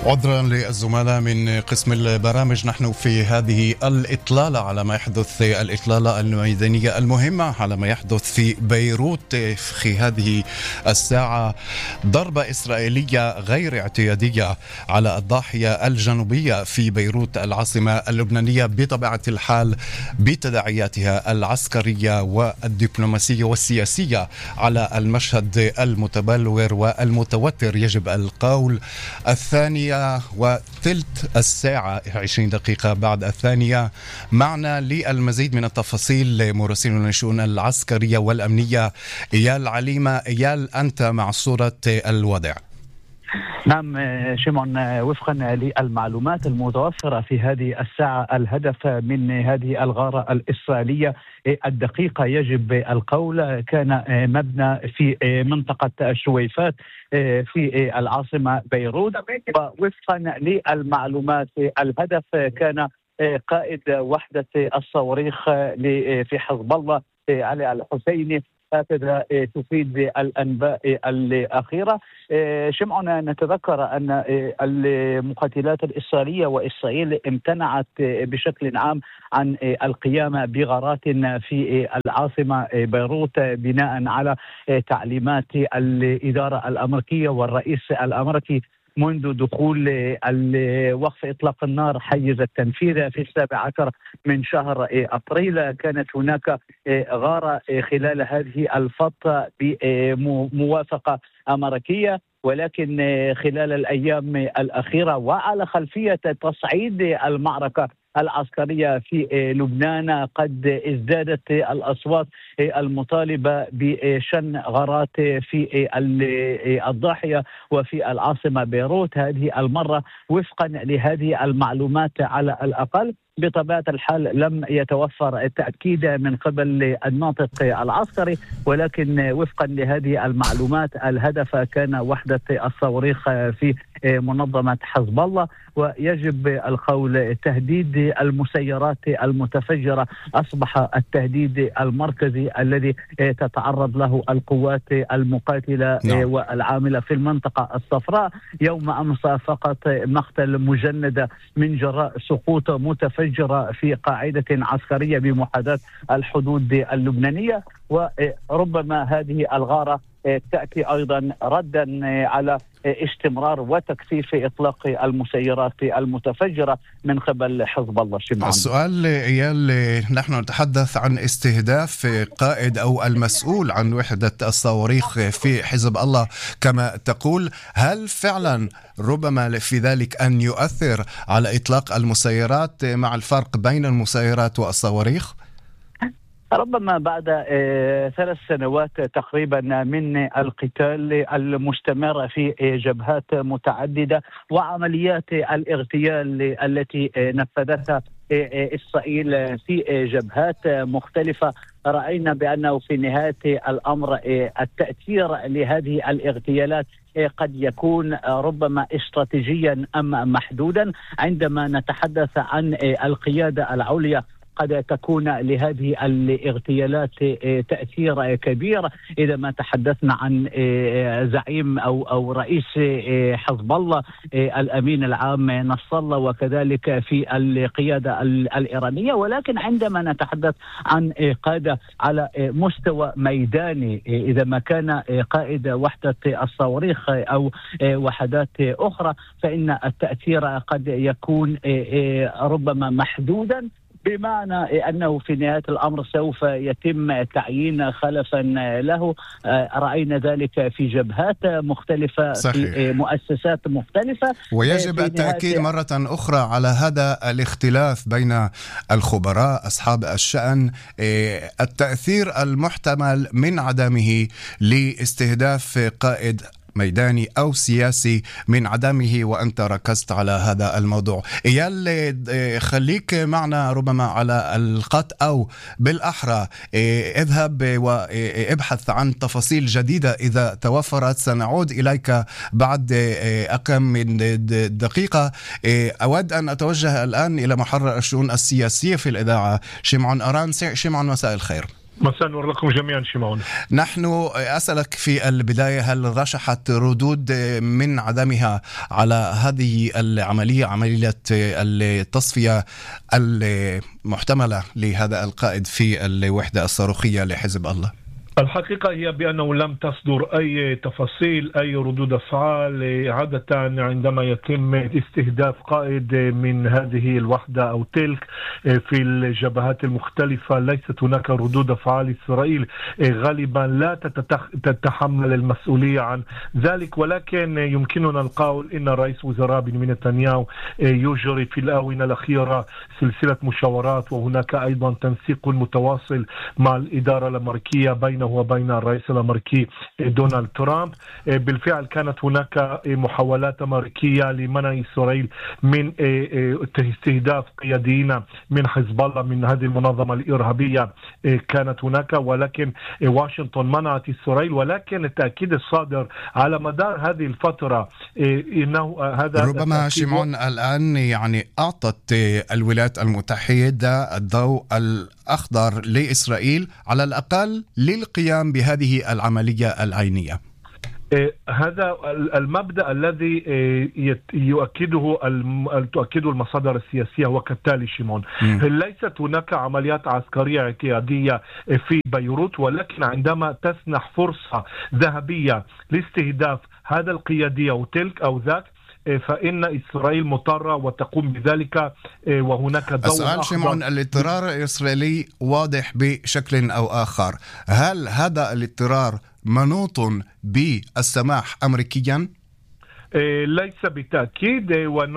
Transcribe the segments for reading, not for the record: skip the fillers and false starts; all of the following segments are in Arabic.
عذرا للزملاء من قسم البرامج، نحن في هذه الإطلالة على ما يحدث، الإطلالة الميدانية المهمة على ما يحدث في بيروت في هذه الساعة. ضربة إسرائيلية غير اعتيادية على الضاحية الجنوبية في بيروت العاصمة اللبنانية، بطبيعة الحال بتداعياتها العسكرية والدبلوماسية والسياسية على المشهد المتبلور والمتوتر. يجب القول 2:03 20 دقيقة بعد 2. معنا للمزيد من التفاصيل مراسلنا للشؤون العسكرية والأمنية إيال عليمة. إيال، أنت مع صورة الوضع. نعم شمعون، وفقا للمعلومات المتوفرة في هذه الساعة، الهدف من هذه الغارة الإسرائيلية الدقيقة يجب القول كان مبنى في منطقة الشويفات في العاصمة بيروت. ووفقا للمعلومات الهدف كان قائد وحدة الصواريخ في حزب الله علي الحسيني. هكذا تفيد الأنباء الأخيرة. شمعنا نتذكر أن المقاتلات الإسرائيلية وإسرائيل امتنعت بشكل عام عن القيام بغارات في العاصمة بيروت بناء على تعليمات الإدارة الأمريكية والرئيس الأمريكي منذ دخول وقف إطلاق النار حيز التنفيذ في 17 من شهر أبريل. كانت هناك غارة خلال هذه الفترة بموافقة أمريكية، ولكن خلال الأيام الأخيرة وعلى خلفية تصعيد المعركة العسكرية في لبنان قد ازدادت الأصوات المطالبة بشن غارات في الضاحية وفي العاصمة بيروت. هذه المرة وفقا لهذه المعلومات على الأقل بطبيعة الحال لم يتوفر التأكيد من قبل الناطق العسكري، ولكن وفقا لهذه المعلومات الهدف كان وحدة الصواريخ في منظمة حزب الله. ويجب القول تهديد المسيرات المتفجرة أصبح التهديد المركزي الذي تتعرض له القوات المقاتلة والعاملة في المنطقة الصفراء. يوم أمس فقط مقتل مجندة من جراء سقوط متفجرة في قاعدة عسكرية بمحاذاة الحدود اللبنانية. وربما هذه الغارة تأتي أيضا ردا على استمرار وتكثيف إطلاق المسيرات المتفجرة من قبل حزب الله. السؤال إيال، نحن نتحدث عن استهداف قائد أو المسؤول عن وحدة الصواريخ في حزب الله كما تقول. هل فعلا ربما في ذلك أن يؤثر على إطلاق المسيرات مع الفرق بين المسيرات والصواريخ؟ ربما بعد 3 سنوات تقريبا من القتال المستمر في جبهات متعددة وعمليات الاغتيال التي نفذتها إسرائيل في جبهات مختلفة، رأينا بأنه في نهاية الأمر التأثير لهذه الاغتيالات قد يكون ربما استراتيجيا أم محدودا. عندما نتحدث عن القيادة العليا قد تكون لهذه الاغتيالات تأثير كبير. إذا ما تحدثنا عن زعيم أو رئيس حزب الله الأمين العام نصر الله، وكذلك في القيادة الإيرانية. ولكن عندما نتحدث عن قادة على مستوى ميداني، إذا ما كان قائد وحدة الصواريخ أو وحدات أخرى، فإن التأثير قد يكون ربما محدودا، بمعنى أنه في نهاية الأمر سوف يتم تعيين خلفا له. رأينا ذلك في جبهات مختلفة. صحيح. في مؤسسات مختلفة. ويجب التأكيد مرة أخرى على هذا الاختلاف بين الخبراء أصحاب الشأن، التأثير المحتمل من عدمه لاستهداف قائد ميداني أو سياسي من عدمه، وأنت ركزت على هذا الموضوع. إيال، خليك معنا ربما على الخط، أو بالأحرى اذهب وابحث عن تفاصيل جديدة إذا توفرت. سنعود إليك بعد أقل من دقيقة. أود أن أتوجه الآن إلى محرر الشؤون السياسية في الإذاعة شمعون أران. شمعون، مساء الخير. مساء النور لكم جميعا شمعون. نحن أسألك في البداية، هل رشحت ردود من عدمها على هذه العملية، عملية التصفية المحتملة لهذا القائد في الوحدة الصاروخية لحزب الله؟ الحقيقة هي بأنه لم تصدر أي تفاصيل، أي ردود أفعال. عادة عندما يتم استهداف قائد من هذه الوحدة أو تلك في الجبهات المختلفة ليست هناك ردود أفعال. إسرائيل غالبا لا تتحمل المسؤولية عن ذلك، ولكن يمكننا القول إن رئيس وزراء بنيامين نتنياهو يجري في الآونة الأخيرة سلسلة مشاورات، وهناك أيضا تنسيق متواصل مع الإدارة الأمريكية بينه وبين الرئيس الأمريكي دونالد ترامب. بالفعل كانت هناك محاولات أمريكية لمنع إسرائيل من استهداف قياديين من حزب الله من هذه المنظمة الإرهابية، كانت هناك، ولكن واشنطن منعت إسرائيل. ولكن التأكيد الصادر على مدار هذه الفترة إنه هذا ربما شمعون الآن يعني أعطت الولايات المتحدة الضوء الأخضر لإسرائيل على الأقل للقيام بهذه العملية العينية. هذا المبدأ الذي تؤكده المصادر السياسية وكالتالي شيمون. ليست هناك عمليات عسكرية اعتيادية في بيروت، ولكن عندما تسنح فرصة ذهبية لاستهداف هذا القيادي أو تلك أو ذاك فإن إسرائيل مضطرة وتقوم بذلك، وهناك دور. السؤال شمعون، الاضطرار الإسرائيلي واضح بشكل أو آخر، هل هذا الاضطرار منوط بالسماح أمريكيا؟ ليس بالتأكيد.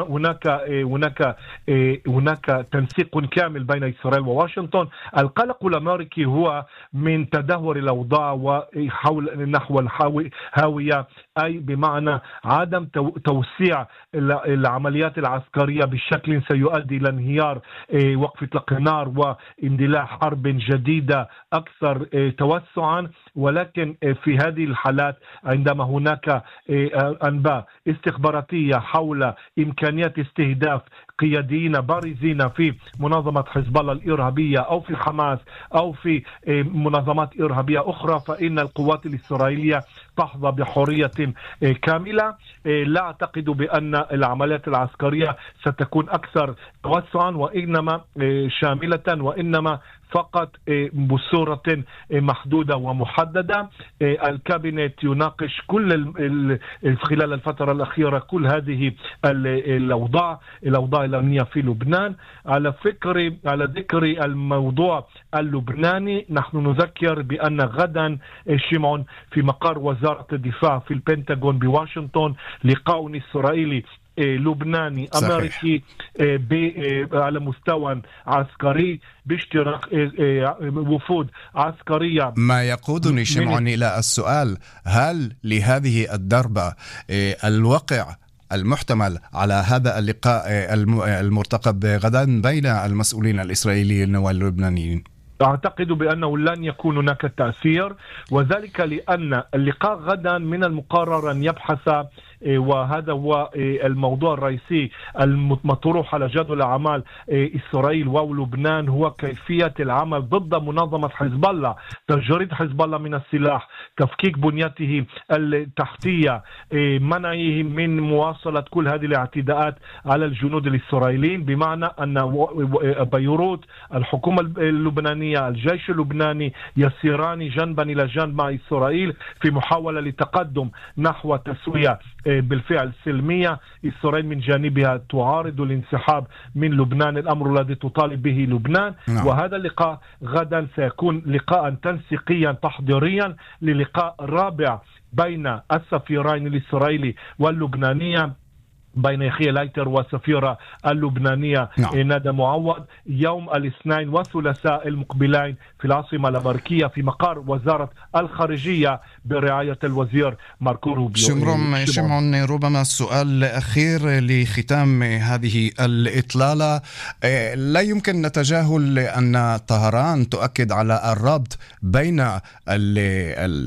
هناك تنسيق كامل بين إسرائيل وواشنطن. القلق الأمريكي هو من تدهور الأوضاع وحول نحو الهاوية، أي بمعنى عدم توسيع العمليات العسكرية بشكل سيؤدي إلى انهيار وقف إطلاق النار واندلاع حرب جديدة أكثر توسعا. ولكن في هذه الحالات عندما هناك أنباء استخباراتية حول إمكانية استهداف قياديين بارزين في منظمة حزب الله الإرهابية أو في حماس أو في منظمات إرهابية أخرى، فإن القوات الإسرائيلية تحظى بحرية كاملة. لا أعتقد بأن العمليات العسكرية ستكون أكثر توسعا وإنما شاملة، وإنما فقط بصورة محدودة ومحددة. الكابينت يناقش خلال الفترة الأخيرة كل هذه الأوضاع الأمنية في لبنان. على ذكر الموضوع اللبناني، نحن نذكر بأن غدا شمعون في مقر وزارة الدفاع في البنتاغون بواشنطن لقاء إسرائيلي لبناني أمريكي على مستوى عسكري باشتراك وفود عسكرية. ما يقودني شمعون إلى السؤال، هل لهذه الضربة الوقع المحتمل على هذا اللقاء المرتقب غدا بين المسؤولين الإسرائيليين واللبنانيين؟ أعتقد بأنه لن يكون هناك تأثير، وذلك لأن اللقاء غدا من المقرر أن يبحث، وهذا هو الموضوع الرئيسي المطروح على جدول أعمال إسرائيل ولبنان، هو كيفية العمل ضد منظمة حزب الله، تجريد حزب الله من السلاح، تفكيك بنيته التحتية، منعه من مواصلة كل هذه الاعتداءات على الجنود الإسرائيليين. بمعنى أن بيروت، الحكومة اللبنانية، الجيش اللبناني يسيران جنبا إلى جنب مع إسرائيل في محاولة لتقدم نحو تسوية بالفعل سلمية. إسرائيل من جانبها تعارض الانسحاب من لبنان، الأمر الذي تطالب به لبنان. وهذا اللقاء غدا سيكون لقاء تنسيقيا تحضيريا للقاء رابع بين السفيرين الإسرائيلي واللبنانية، بين يحيى لايتر والسفيرة اللبنانية نادى معوض، يوم الاثنين والثلاثاء المقبلين في العاصمة الأمريكية في مقر وزارة الخارجية برعاية الوزير ماركو روبيو. شمعون، ربما السؤال الأخير لختام هذه الإطلالة، لا يمكن نتجاهل أن طهران تؤكد على الربط بين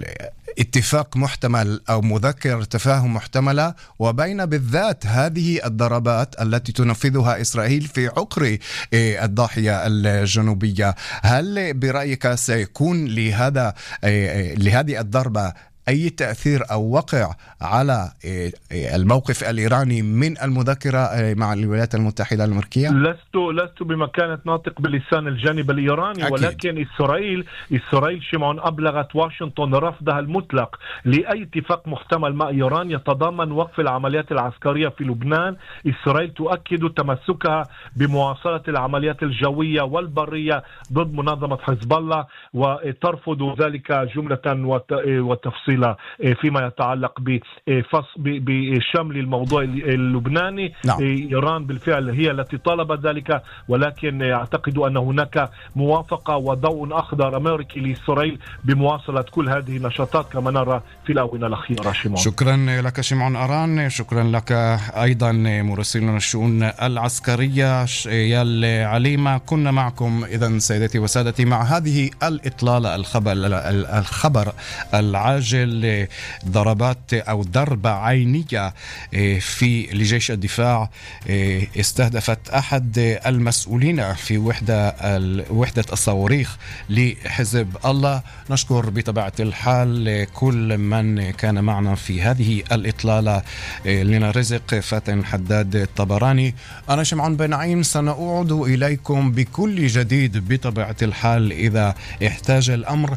اتفاق محتمل أو مذكرة تفاهم محتملة، وبين بالذات هذه الضربات التي تنفذها إسرائيل في عقر الضاحية الجنوبية. هل برأيك سيكون لهذه الضربة أي تأثير أو وقع على الموقف الإيراني من المذكرة مع الولايات المتحدة الأمريكية؟ لست بمكانة ناطق بلسان الجانب الإيراني، أكيد. ولكن إسرائيل شمعون أبلغت واشنطن رفضها المطلق لأي اتفاق محتمل مع إيران يتضمن وقف العمليات العسكرية في لبنان. إسرائيل تؤكد تمسكها بمواصلة العمليات الجوية والبرية ضد منظمة حزب الله، وترفض ذلك جملة وتفصيل فيما يتعلق بشمل الموضوع اللبناني. نعم. إيران بالفعل هي التي طالبت ذلك، ولكن أعتقد أن هناك موافقة وضوء أخضر أمريكي لإسرائيل بمواصلة كل هذه النشاطات كما نرى في الآونة الأخيرة. شمعون، شكرا لك شمعون أران. شكرا لك أيضا مراسلنا الشؤون العسكرية يال عليمة. كنا معكم إذن سيدتي وسادتي مع هذه الإطلالة، الخبر العاجل ضربات أو ضربة عينية لجيش الدفاع استهدفت أحد المسؤولين في وحدة الصواريخ لحزب الله. نشكر بطبيعة الحال كل من كان معنا في هذه الإطلالة. لنا رزق، فاتن حداد الطبراني، أنا شمعون بن نعيم. سنعود إليكم بكل جديد بطبيعة الحال إذا احتاج الأمر.